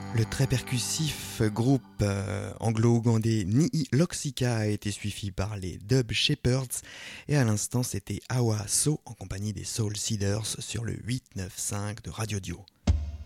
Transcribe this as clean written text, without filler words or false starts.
Le très percussif groupe anglo-ougandais Nii Loxika a été suivi par les Dub Shepherds et à l'instant c'était Awa So en compagnie des Soul Seeders sur le 895 de Radio Dio.